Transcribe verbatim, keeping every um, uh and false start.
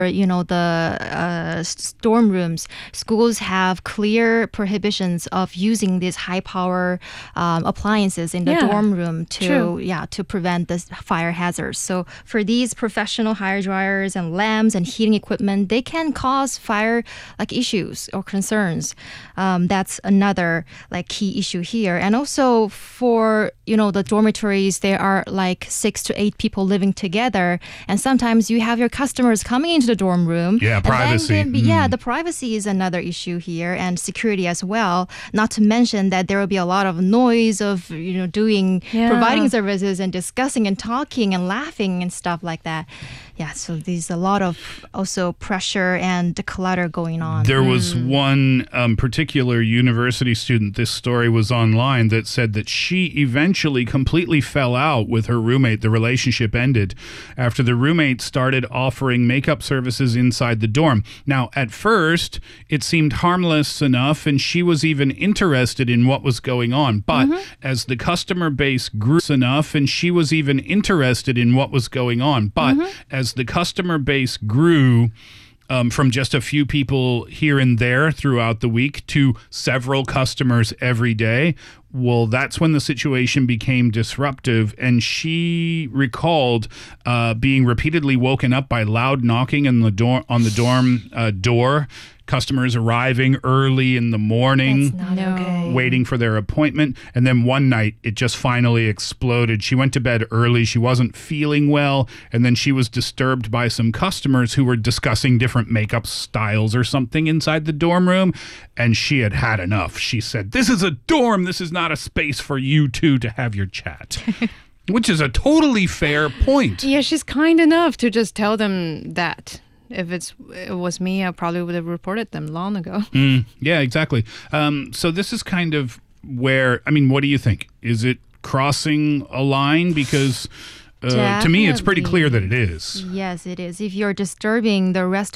you know, the uh, storm rooms, schools have clear prohibitions of using these high power um, appliances in the Yeah, dorm room to true. yeah to prevent this fire hazards. So for these professional hair dryers and lamps and heating equipment, they can cause fire like issues or concerns. Um, that's another like key issue here. And also for you know the dormitories, there are like six to eight people living together, and sometimes you have your customers coming into the dorm room. Yeah, And then privacy. can be- Yeah, Mm. the privacy is another issue here, and security as well. Not to mention that there will be a lot of noise of you know doing Yeah. providing services and discussing and talking and laughing and stuff like that. Yeah, so there's a lot of also pressure and clutter going on. There was one um, particular university student, this story was online, that said that she eventually completely fell out with her roommate. The relationship ended after the roommate started offering makeup services inside the dorm. Now, at first, it seemed harmless enough, and she was even interested in what was going on. But as the customer base grew enough, and she was even interested in what was going on. But as the customer base grew, Um, from just a few people here and there throughout the week to several customers every day, well, that's when the situation became disruptive. And she recalled uh, being repeatedly woken up by loud knocking on the dorm on the dorm uh, door. Customers arriving early in the morning, That's not No. okay. waiting for their appointment. And then one night, it just finally exploded. She went to bed early. She wasn't feeling well. And then she was disturbed by some customers who were discussing different makeup styles or something inside the dorm room. And she had had enough. She said, "This is a dorm. This is not a space for you two to have your chat." Which is a totally fair point. Yeah, she's kind enough to just tell them that. If it's it was me, I probably would have reported them long ago. Mm, yeah, exactly. Um, so this is kind of where, I mean, what do you think? Is it crossing a line? Because uh, to me, it's pretty Definitely. clear that it is. Yes, it is. If you're disturbing the rest